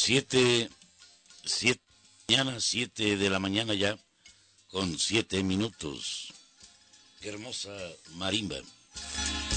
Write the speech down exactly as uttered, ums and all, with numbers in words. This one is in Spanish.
Siete, siete, mañana, siete de la mañana ya, con siete minutos. Qué hermosa marimba.